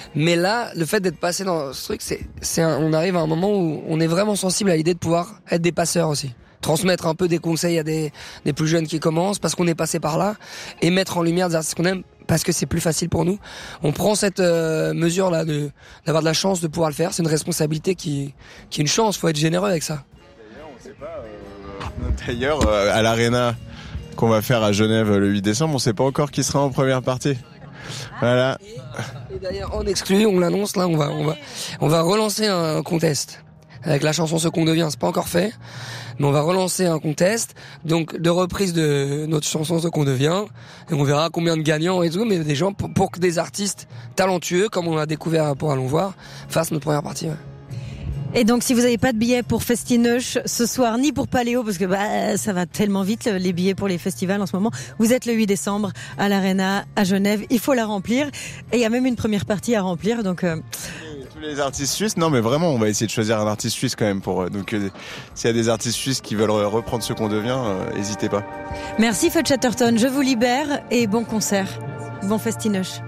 Mais là, le fait d'être passé dans ce truc, on arrive à un moment où on est vraiment sensible à l'idée de pouvoir être des passeurs aussi. Transmettre un peu des conseils à des plus jeunes qui commencent parce qu'on est passé par là et mettre en lumière des artistes qu'on aime parce que c'est plus facile pour nous. On prend cette mesure là d'avoir de la chance de pouvoir le faire. C'est une responsabilité qui est une chance. Faut être généreux avec ça. D'ailleurs, on sait pas. D'ailleurs, à l'Arena qu'on va faire à Genève le 8 décembre, on sait pas encore qui sera en première partie. Voilà. Et d'ailleurs, en exclu, on l'annonce là, on va relancer un contest avec la chanson Ce qu'on devient. C'est pas encore fait, mais on va relancer un contest, donc de reprise de notre chanson Ce qu'on devient, et on verra combien de gagnants et tout, mais des gens pour que des artistes talentueux, comme on l'a découvert pour Allons voir, fassent notre première partie. Ouais. Et donc, si vous n'avez pas de billets pour Festinoche ce soir, ni pour Paléo, parce que ça va tellement vite, les billets pour les festivals en ce moment, vous êtes le 8 décembre à l'Arena à Genève, il faut la remplir. Et il y a même une première partie à remplir, donc... Tous les artistes suisses, non mais vraiment, on va essayer de choisir un artiste suisse quand même donc s'il y a des artistes suisses qui veulent reprendre Ce qu'on devient, n'hésitez pas. Merci Feu Chatterton, je vous libère et bon concert, bon Festinoche.